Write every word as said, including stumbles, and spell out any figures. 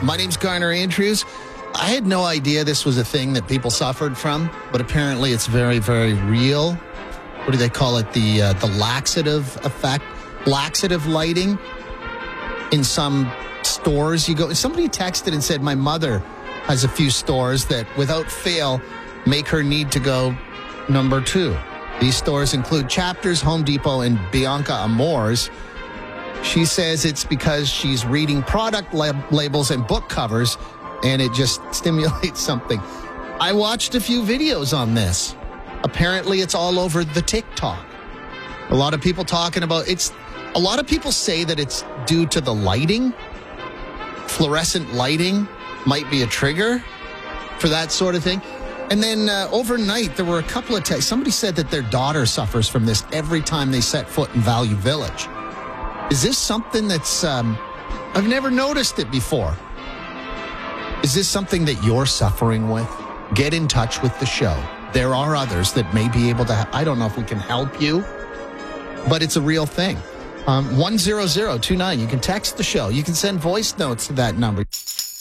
My name's Garner Andrews. I had no idea this was a thing that people suffered from, but apparently it's very, very real. What do they call it? The uh, the laxative effect, laxative lighting. In some stores, you go. Somebody texted and said, my mother has a few stores that, without fail, make her need to go number two. These stores include Chapters, Home Depot, and Bianca Amores. She says it's because she's reading product lab- labels and book covers, and it just stimulates something. I watched a few videos on this. Apparently, it's all over the TikTok. A lot of people talking about it's. A lot of people say that it's due to the lighting. Fluorescent lighting might be a trigger for that sort of thing. And then uh, overnight, there were a couple of texts. Somebody said that their daughter suffers from this every time they set foot in Value Village. Is this something that's, um, I've never noticed it before. Is this something that you're suffering with? Get in touch with the show. There are others that may be able to, ha- I don't know if we can help you, but it's a real thing. Um, one zero zero two nine. You can text the show. You can send voice notes to that number.